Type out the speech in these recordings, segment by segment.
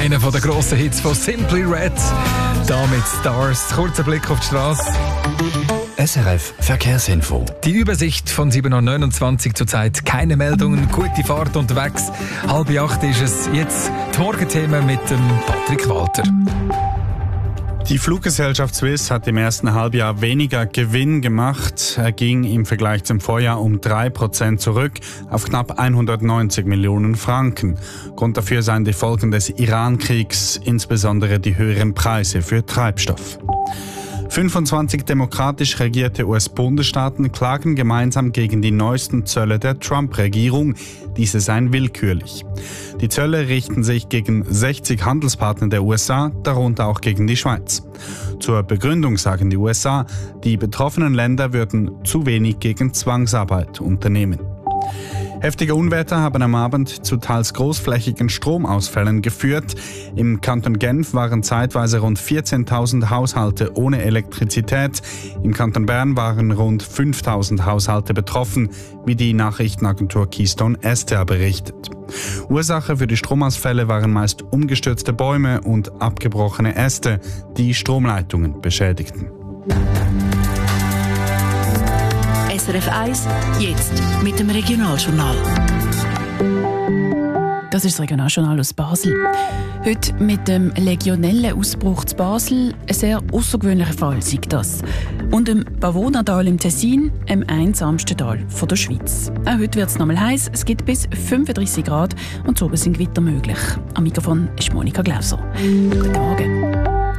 Einer der grossen Hits von Simply Red. Da mit Stars. Kurzer Blick auf die Straße. SRF Verkehrsinfo. Die Übersicht von 7.29 Uhr zurzeit. Keine Meldungen, gute Fahrt unterwegs. 7.30 ist es. Jetzt die Morgenthemen mit dem Patrick Walter. Die Fluggesellschaft Swiss hat im ersten Halbjahr weniger Gewinn gemacht. Er ging im Vergleich zum Vorjahr um 3% zurück auf knapp 190 Millionen Franken. Grund dafür seien die Folgen des Iran-Kriegs, insbesondere die höheren Preise für Treibstoff. 25 demokratisch regierte US-Bundesstaaten klagen gemeinsam gegen die neuesten Zölle der Trump-Regierung. Diese seien willkürlich. Die Zölle richten sich gegen 60 Handelspartner der USA, darunter auch gegen die Schweiz. Zur Begründung sagen die USA, die betroffenen Länder würden zu wenig gegen Zwangsarbeit unternehmen. Heftige Unwetter haben am Abend zu teils großflächigen Stromausfällen geführt. Im Kanton Genf waren zeitweise rund 14.000 Haushalte ohne Elektrizität. Im Kanton Bern waren rund 5.000 Haushalte betroffen, wie die Nachrichtenagentur Keystone SDA berichtet. Ursache für die Stromausfälle waren meist umgestürzte Bäume und abgebrochene Äste, die Stromleitungen beschädigten. SRF 1, jetzt mit dem Regionaljournal. Das ist das Regionaljournal aus Basel. Heute mit dem Legionellenausbruch zu Basel. Ein sehr außergewöhnlicher Fall sei das. Und im Pavonatal im Tessin, dem einsamsten Tal der Schweiz. Auch heute wird es nochmal heiß. Es gibt bis 35 Grad und so sind Gewitter möglich. Am Mikrofon ist Monika Glauser. Guten Morgen.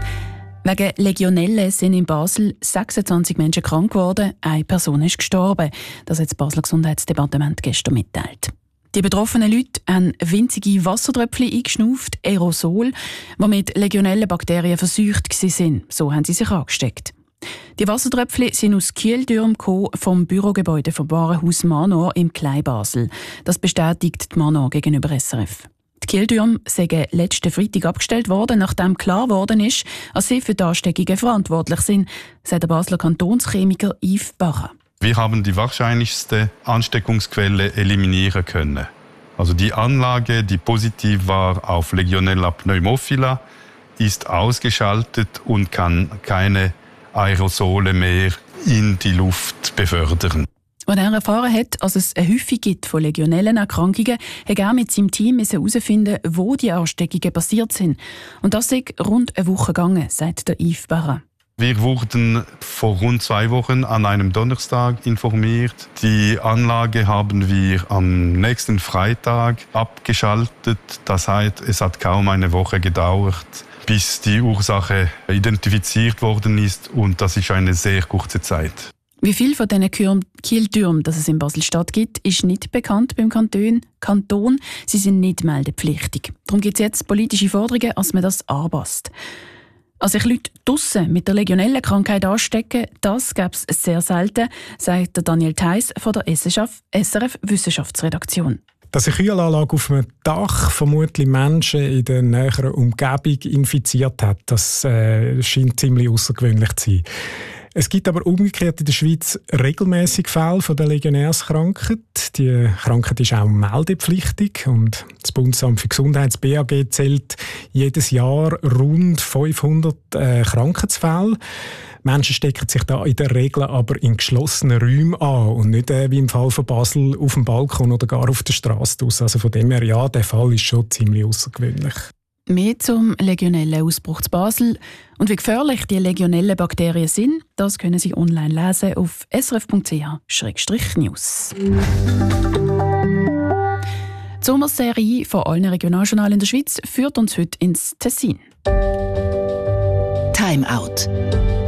Wegen Legionelle sind in Basel 26 Menschen krank geworden, eine Person ist gestorben. Das hat das Basler Gesundheitsdepartement gestern mitteilt. Die betroffenen Leute haben winzige Wassertröpfchen eingeschnauft, Aerosol, die mit Legionellenbakterien verseucht waren. So haben sie sich angesteckt. Die Wassertröpfchen sind aus Kieldürm vom Bürogebäude vom Warenhaus Manor im Kleinbasel. Das bestätigt die Manor gegenüber SRF. Die Kieldürme sind letzten Freitag abgestellt worden, nachdem klar geworden ist, dass sie für die Ansteckungen verantwortlich sind, sagt der Basler Kantonschemiker Yves Barra. Wir haben die wahrscheinlichste Ansteckungsquelle eliminieren können. Also die Anlage, die positiv war auf Legionella pneumophila, ist ausgeschaltet und kann keine Aerosole mehr in die Luft befördern. Als er erfahren hat, dass es eine Häufung gibt von Legionellenerkrankungen, hat er mit seinem Team herausfinden, wo die Ansteckungen passiert sind. Und das ist rund eine Woche gegangen, sagt der Yves Barra. Wir wurden vor rund 2 Wochen an einem Donnerstag informiert. Die Anlage haben wir am nächsten Freitag abgeschaltet. Das heißt, es hat kaum eine Woche gedauert, bis die Ursache identifiziert worden ist. Und das ist eine sehr kurze Zeit. Wie viel von diesen Kieldürmen, das es in Basel-Stadt gibt, ist nicht bekannt beim Kanton. Sie sind nicht meldepflichtig. Darum gibt es jetzt politische Forderungen, dass man das anpasst. Als sich Leute draussen mit der Legionellenkrankheit anstecken, das gäbe es sehr selten, sagt Daniel Theiss von der SRF Wissenschaftsredaktion. Dass eine Kühlanlage auf einem Dach vermutlich Menschen in der näheren Umgebung infiziert hat, das scheint ziemlich außergewöhnlich zu sein. Es gibt aber umgekehrt in der Schweiz regelmäßig Fälle von der Legionärskrankheit. Die Krankheit ist auch meldepflichtig und das Bundesamt für Gesundheit, das BAG, zählt jedes Jahr rund 500 Krankheitsfälle. Menschen stecken sich da in der Regel aber in geschlossenen Räumen an und nicht wie im Fall von Basel auf dem Balkon oder gar auf der Straße draussen. Also von dem her, ja, der Fall ist schon ziemlich außergewöhnlich. Mehr zum Legionellenausbruch zu Basel und wie gefährlich die Legionellenbakterien sind, das können Sie online lesen auf srf.ch/news. Die Sommerserie von allen Regionaljournalen in der Schweiz führt uns heute ins Tessin. Time Out.